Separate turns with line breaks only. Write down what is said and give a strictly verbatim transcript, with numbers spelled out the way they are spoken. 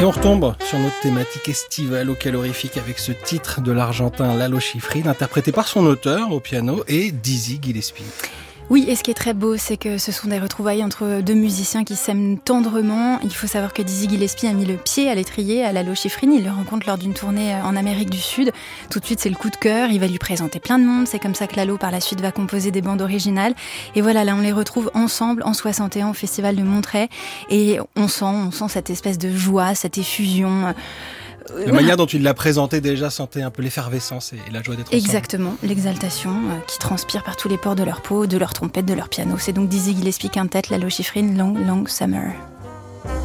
Et on retombe sur notre thématique estivale au calorifique avec ce titre de l'Argentin Lalo Schifrin, interprété par son auteur au piano et Dizzy Gillespie.
Oui, et ce qui est très beau, c'est que ce sont des retrouvailles entre deux musiciens qui s'aiment tendrement. Il faut savoir que Dizzy Gillespie a mis le pied à l'étrier à Lalo Schifrin. Il le rencontre lors d'une tournée en Amérique du Sud. Tout de suite, c'est le coup de cœur. Il va lui présenter plein de monde. C'est comme ça que Lalo, par la suite, va composer des bandes originales. Et voilà, là, on les retrouve ensemble en soixante et un au Festival de Monterey. Et on sent, on sent cette espèce de joie, cette effusion.
La
Voilà.
manière dont tu l'as présenté déjà sentait un peu l'effervescence et la joie d'être ensemble.
Exactement, l'exaltation euh, qui transpire par tous les pores de leur peau, de leur trompette, de leur piano. C'est donc Dizzy Gillespie Quintet, Lalo Schifrin, Long Long Summer.